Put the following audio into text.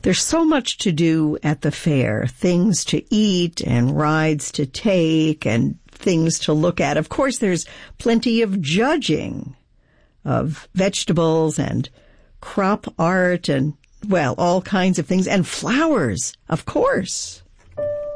There's so much to do at the fair, things to eat and rides to take and things to look at. Of course, there's plenty of judging of vegetables and crop art and, well, all kinds of things. And flowers, of course.